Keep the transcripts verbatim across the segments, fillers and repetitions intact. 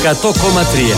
εκατό κόμμα τρία.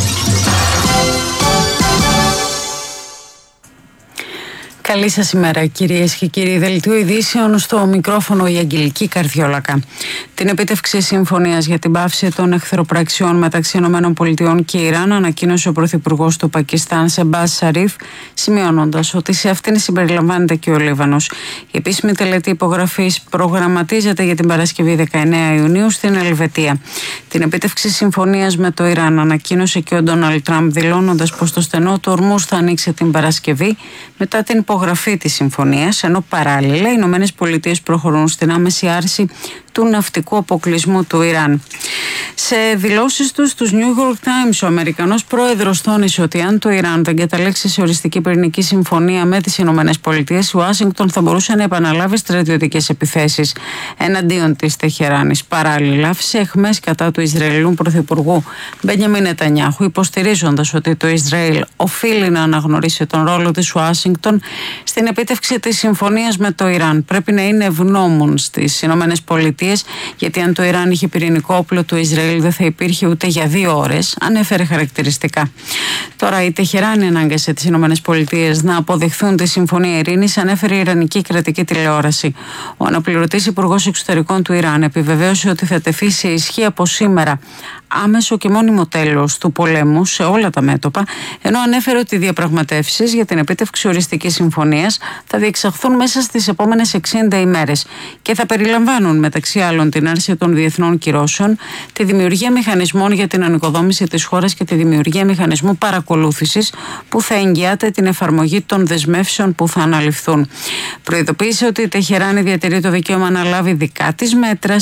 Καλή σας ημέρα, κυρίες και κύριοι. Δελτίο ειδήσεων, στο μικρόφωνο η Αγγελική Καρδιόλακα. Την επίτευξη συμφωνίας για την πάυση των εχθροπραξιών μεταξύ ΗΠΑ και Ιράν ανακοίνωσε ο Πρωθυπουργός του Πακιστάν, Σεμπάζ Σαρίφ, σημειώνοντας ότι σε αυτήν συμπεριλαμβάνεται και ο Λίβανος. Η επίσημη τελετή υπογραφής προγραμματίζεται για την Παρασκευή δεκαεννέα Ιουνίου στην Ελβετία. Την επίτευξη συμφωνίας με το Ιράν ανακοίνωσε και ο Ντόναλντ Τραμπ, δηλώνοντας πως το στενό του Ορμούζ θα ανοίξει την Παρασκευή μετά την υπογραφή της συμφωνίας, ενώ παράλληλα οι Ηνωμένες Πολιτείες προχωρούν στην άμεση άρση του ναυτικού αποκλεισμού του Ιράν. Σε δηλώσεις του στους New York Times, ο Αμερικανός πρόεδρος τόνισε ότι αν το Ιράν δεν καταλήξει σε οριστική πυρηνική συμφωνία με τις Ηνωμένες Πολιτείες, η Ουάσιγκτον θα μπορούσε να επαναλάβει στρατιωτικές επιθέσεις εναντίον της Τεχεράνης. Παράλληλα, άφησε αιχμές κατά του Ισραηλινού Πρωθυπουργού Μπένιαμιν Νετανιάχου, υποστηρίζοντας ότι το Ισραήλ οφείλει να αναγνωρίσει τον ρόλο της Ουάσιγκτον στην επίτευξη της συμφωνίας με το Ιράν. Πρέπει να είναι ευγνώμων στις Ηνωμένες Πολιτείες, γιατί αν το Ιράν είχε πυρηνικό όπλο, το Ισραήλ δεν θα υπήρχε ούτε για δύο ώρες, ανέφερε χαρακτηριστικά. Τώρα, η Τεχεράνη ανάγκασε τις Ηνωμένες Πολιτείες να αποδεχθούν τη συμφωνία ειρήνης, ανέφερε η Ιρανική κρατική τηλεόραση. Ο αναπληρωτής υπουργός εξωτερικών του Ιράν επιβεβαίωσε ότι θα τεθεί σε ισχύ από σήμερα άμεσο και μόνιμο τέλος του πολέμου σε όλα τα μέτωπα, ενώ ανέφερε ότι οι διαπραγματεύσεις για την επίτευξη οριστικής συμφωνίας θα διεξαχθούν μέσα στις επόμενες εξήντα ημέρες και θα περιλαμβάνουν μεταξύ άλλων την άρση των διεθνών κυρώσεων, τη δημιουργία μηχανισμών για την ανοικοδόμηση της χώρας και τη δημιουργία μηχανισμού παρακολούθησης που θα εγγυάται την εφαρμογή των δεσμεύσεων που θα αναλυφθούν. Προειδοποίησε ότι η Τεχεράνη διατηρεί το δικαίωμα να λάβει δικά της μέτρα